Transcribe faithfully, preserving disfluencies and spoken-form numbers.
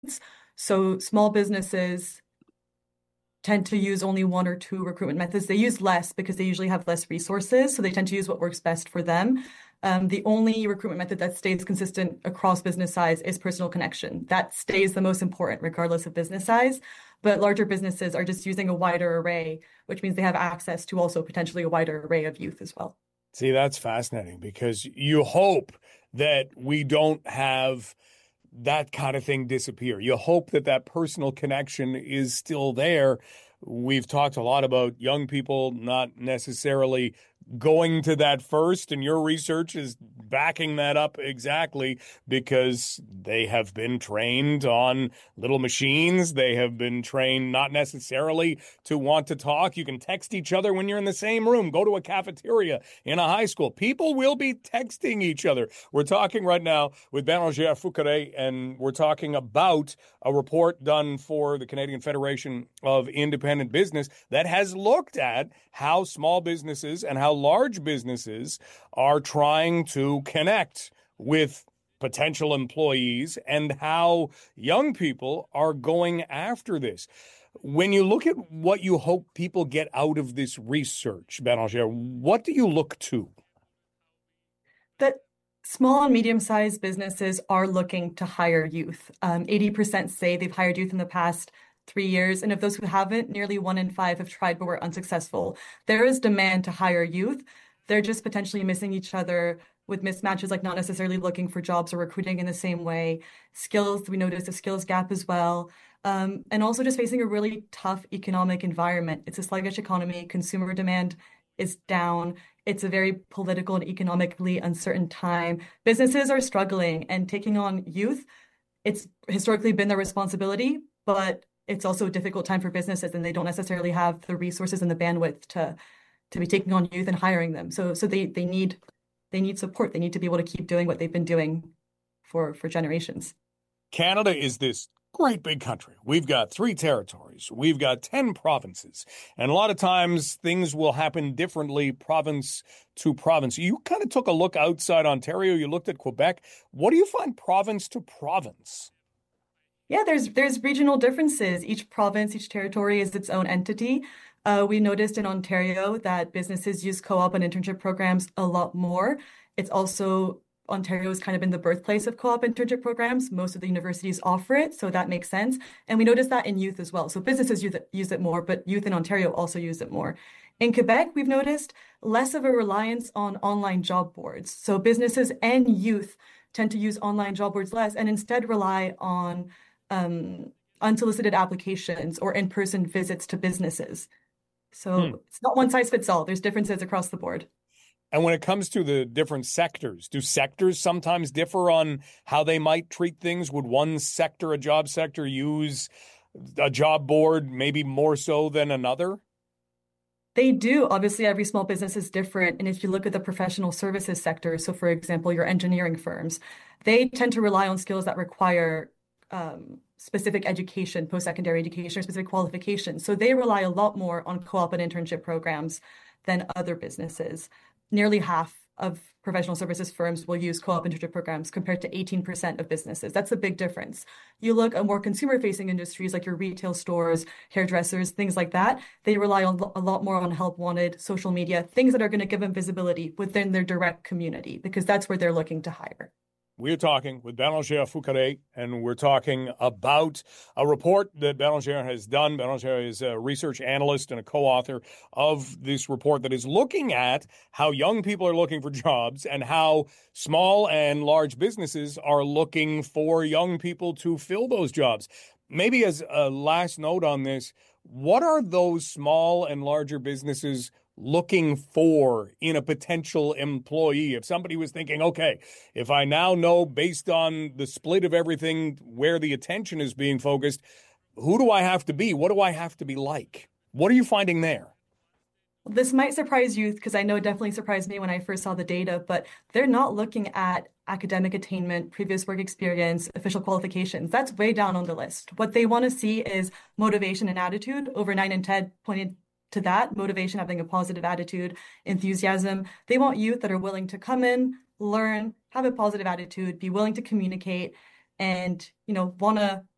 So small businesses tend to use only one or two recruitment methods. They use less because they usually have less resources, so they tend to use what works best for them. Um, the only recruitment method that stays consistent across business size is personal connection. That stays the most important regardless of business size. But larger businesses are just using a wider array, which means they have access to also potentially a wider array of youth as well. See, that's fascinating because you hope that we don't have that kind of thing disappear. You hope that that personal connection is still there. We've talked a lot about young people not necessarily going to that first, and your research is backing that up exactly because they have been trained on little machines. They have been trained not necessarily to want to talk. You can text each other when you're in the same room. Go to a cafeteria in a high school. People will be texting each other. We're talking right now with Bérengère Foucaré, and we're talking about a report done for the Canadian Federation of Independent Business that has looked at how small businesses and how large businesses are trying to connect with potential employees and how young people are going after this. When you look at what you hope people get out of this research, Bérengère, what do you look to? That small and medium-sized businesses are looking to hire youth. Um, eighty percent say they've hired youth in the past three years. And of those who haven't, nearly one in five have tried but were unsuccessful. There is demand to hire youth. They're just potentially missing each other with mismatches, like not necessarily looking for jobs or recruiting in the same way. Skills, we noticed a skills gap as well. Um, and also just facing a really tough economic environment. It's a sluggish economy. Consumer demand is down. It's a very political and economically uncertain time. Businesses are struggling and taking on youth. It's historically been their responsibility, but it's also a difficult time for businesses, and they don't necessarily have the resources and the bandwidth to to be taking on youth and hiring them. So so they they need they need support. They need to be able to keep doing what they've been doing for for generations. Canada is this great big country. We've got three territories. We've got ten provinces. And a lot of times things will happen differently province to province. You kind of took a look outside Ontario. You looked at Quebec. What do you find province to province? Yeah, there's there's regional differences. Each province, each territory is its own entity. Uh, we noticed in Ontario that businesses use co-op and internship programs a lot more. It's also Ontario has kind of been the birthplace of co-op internship programs. Most of the universities offer it, so that makes sense. And we noticed that in youth as well. So businesses use it, use it more, but youth in Ontario also use it more. In Quebec, we've noticed less of a reliance on online job boards. So businesses and youth tend to use online job boards less and instead rely on um, unsolicited applications or in-person visits to businesses. Hmm. So it's not one size fits all. There's differences across the board. And when it comes to the different sectors, do sectors sometimes differ on how they might treat things? Would one sector, a job sector, use a job board maybe more so than another? They do. Obviously, every small business is different. And if you look at the professional services sector, so for example, your engineering firms, they tend to rely on skills that require um, specific education, post-secondary education, or specific qualifications. So they rely a lot more on co-op and internship programs than other businesses. Nearly half of professional services firms will use co-op internship programs compared to eighteen percent of businesses. That's a big difference. You look at more consumer-facing industries like your retail stores, hairdressers, things like that. They rely on a lot more on help wanted, social media, things that are going to give them visibility within their direct community because that's where they're looking to hire. We're talking with Bérengère Foucaré, and we're talking about a report that Bérengère has done. Bérengère is a research analyst and a co-author of this report that is looking at how young people are looking for jobs and how small and large businesses are looking for young people to fill those jobs. Maybe as a last note on this, what are those small and larger businesses looking for in a potential employee? If somebody was thinking, okay, if I now know based on the split of everything where the attention is being focused, who do I have to be? What do I have to be like? What are you finding there? This might surprise you because I know it definitely surprised me when I first saw the data, but they're not looking at academic attainment, previous work experience, official qualifications. That's way down on the list. What they want to see is motivation and attitude. Over nine and ten pointed to that, motivation, having a positive attitude, enthusiasm. They want youth that are willing to come in, learn, have a positive attitude, be willing to communicate, and, you know, want to